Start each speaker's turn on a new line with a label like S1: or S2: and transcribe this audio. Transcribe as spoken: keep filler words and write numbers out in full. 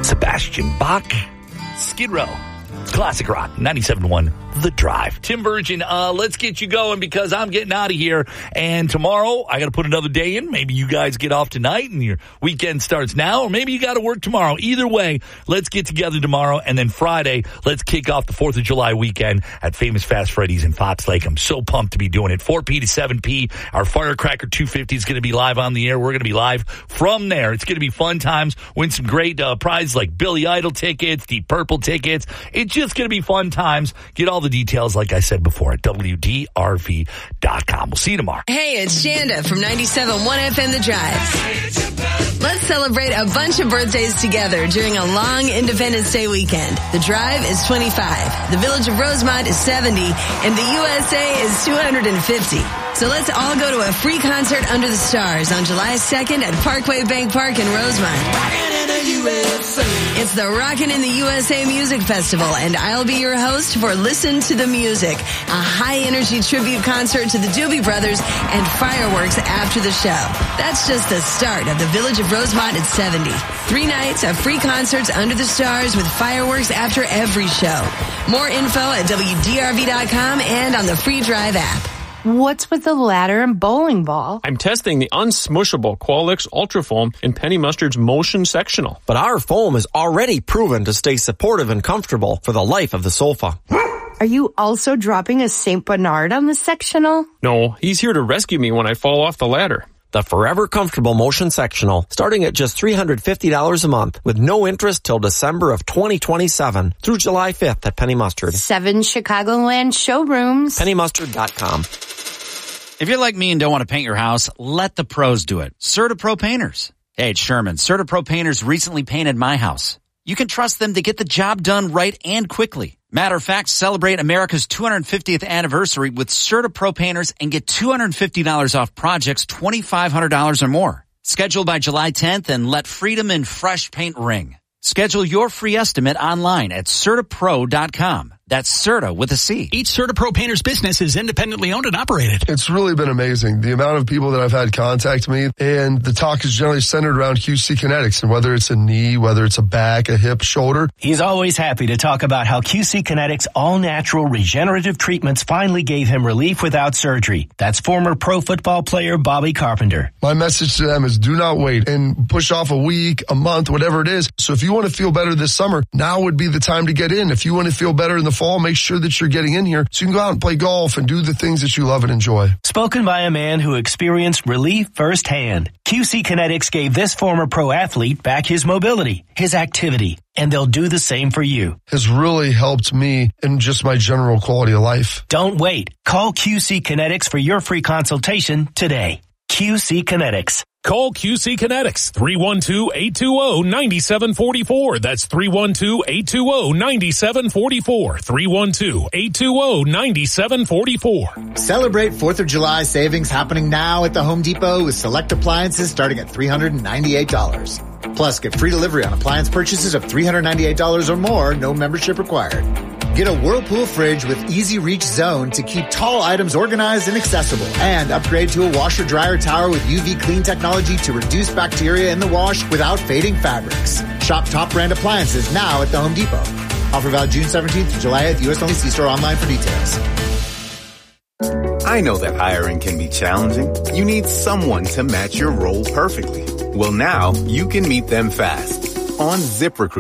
S1: Sebastian Bach, Skid Row. Classic Rock, ninety-seven point one, The Drive. Tim Virgin, uh, let's get you going because I'm getting out of here. And tomorrow, I got to put another day in. Maybe you guys get off tonight and your weekend starts now, or maybe you got to work tomorrow. Either way, let's get together tomorrow. And then Friday, let's kick off the fourth of July weekend at Famous Fast Freddy's in Fox Lake. I'm so pumped to be doing it. four p to seven p. Our Firecracker two fifty is going to be live on the air. We're going to be live from there. It's going to be fun times. Win some great uh, prizes like Billy Idol tickets, Deep Purple tickets. It's just going to be fun times. Get all the details, like I said before, at W D R V dot com. We'll see you tomorrow.
S2: Hey, it's Shanda from ninety-seven point one F M The Drive. Let's celebrate a bunch of birthdays together during a long Independence Day weekend. The Drive is twenty-five, the Village of Rosemont is seventy, and the U S A is two hundred fifty. So let's all go to a free concert under the stars on July second at Parkway Bank Park in Rosemont. Rockin' in the U S A. It's the Rockin' in the U S A Music Festival, and I'll be your host for Listen to the Music, a high-energy tribute concert to the Doobie Brothers and fireworks after the show. That's just the start of the Village of Rosemont at seventy. Three nights of free concerts under the stars with fireworks after every show. More info at W D R V dot com and on the free Drive app.
S3: What's with the ladder and bowling ball?
S4: I'm testing the unsmushable Qualix Ultra Foam in Penny Mustard's Motion Sectional.
S5: But our foam is already proven to stay supportive and comfortable for the life of the sofa.
S3: Are you also dropping a Saint Bernard on the sectional?
S4: No, he's here to rescue me when I fall off the ladder.
S5: The Forever Comfortable Motion Sectional, starting at just three hundred fifty dollars a month with no interest till December of twenty twenty-seven through July fifth at Penny Mustard.
S3: Seven Chicagoland showrooms.
S5: Penny Mustard dot com.
S6: If you're like me and don't want to paint your house, let the pros do it. CertaPro Painters. Hey, it's Sherman. CertaPro Painters recently painted my house. You can trust them to get the job done right and quickly. Matter of fact, celebrate America's two hundred fiftieth anniversary with CertaPro Painters and get two hundred fifty dollars off projects twenty-five hundred dollars or more. Schedule by July tenth and let freedom and fresh paint ring. Schedule your free estimate online at Certa Pro dot com. That's Certa with a C.
S7: Each CertaPro Painters business is independently owned and operated.
S8: It's really been amazing, the amount of people that I've had contact me, and the talk is generally centered around Q C Kinetics, and whether it's a knee, whether it's a back, a hip, shoulder.
S9: He's always happy to talk about how Q C Kinetics all-natural regenerative treatments finally gave him relief without surgery. That's former pro football player Bobby Carpenter.
S8: My message to them is do not wait and push off a week, a month, whatever it is. So if you want to feel better this summer, now would be the time to get in. If you want to feel better in the fall, make sure that you're getting in here so you can go out and play golf and do the things that you love and enjoy.
S9: Spoken by a man who experienced relief firsthand. Q C Kinetics gave this former pro athlete back his mobility, his activity, and they'll do the same for you.
S8: Has really helped me in just my general quality of life.
S9: Don't wait. Call Q C Kinetics for your free consultation today. Q C Kinetics.
S10: Call Q C Kinetics, three one two, eight two zero, nine seven four four. That's three one two, eight two zero, nine seven four four. three one two, eight two zero, nine seven four four.
S11: Celebrate fourth of July savings happening now at the Home Depot with select appliances starting at three hundred ninety-eight dollars. Plus, get free delivery on appliance purchases of three hundred ninety-eight dollars or more, no membership required. Get a Whirlpool fridge with Easy Reach Zone to keep tall items organized and accessible. And upgrade to a washer-dryer tower with U V clean technology to reduce bacteria in the wash without fading fabrics. Shop top brand appliances now at the Home Depot. Offer valid June seventeenth to July eighth. U S only. See store online for details.
S12: I know that hiring can be challenging. You need someone to match your role perfectly. Well, now you can meet them fast on ZipRecruiter.